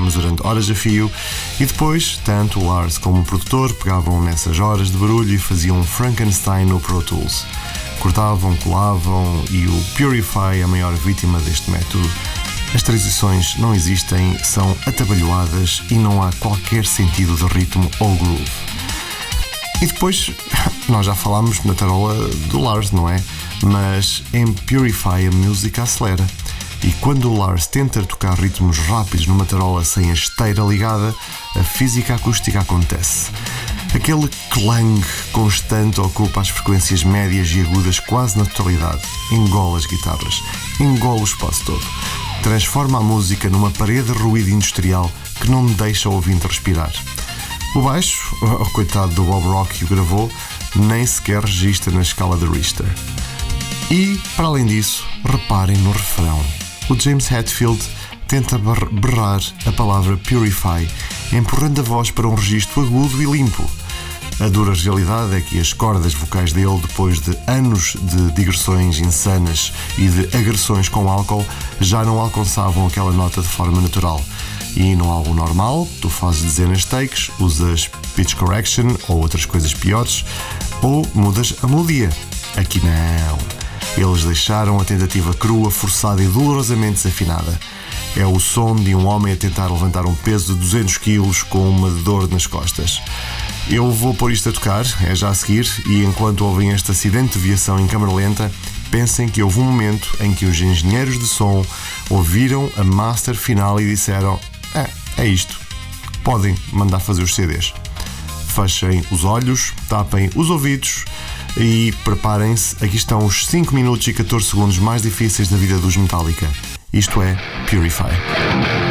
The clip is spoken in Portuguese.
trabalhámos durante horas a fio e depois, tanto o Lars como o produtor pegavam nessas horas de barulho e faziam um Frankenstein no Pro Tools. Cortavam, colavam e o Purify é a maior vítima deste método. As transições não existem, são atabalhoadas e não há qualquer sentido de ritmo ou groove. E depois, nós já falámos na tarola do Lars, não é? Mas em Purify a música acelera. E quando o Lars tenta tocar ritmos rápidos numa tarola sem a esteira ligada, a física acústica acontece. Aquele clang constante ocupa as frequências médias e agudas quase na totalidade, engole as guitarras, engole o espaço todo, transforma a música numa parede de ruído industrial que não deixa o ouvinte respirar. O baixo, o coitado do Bob Rock que o gravou, nem sequer registra na escala de Richter. E, para além disso, reparem no refrão. O James Hetfield tenta berrar a palavra Purify, empurrando a voz para um registro agudo e limpo. A dura realidade é que as cordas vocais dele, depois de anos de digressões insanas e de agressões com álcool, já não alcançavam aquela nota de forma natural. E não há algo normal, tu fazes dezenas de takes, usas pitch correction ou outras coisas piores, ou mudas a melodia. Aqui não. Eles deixaram a tentativa crua, forçada e dolorosamente desafinada. É o som de um homem a tentar levantar um peso de 200 kg com uma dor nas costas. Eu vou pôr isto a tocar, é já a seguir, e enquanto ouvem este acidente de viação em câmara lenta, pensem que houve um momento em que os engenheiros de som ouviram a master final e disseram: é isto, podem mandar fazer os CDs. Fechem os olhos, tapem os ouvidos e preparem-se, aqui estão os 5 minutos e 14 segundos mais difíceis da vida dos Metallica. Isto é Purify.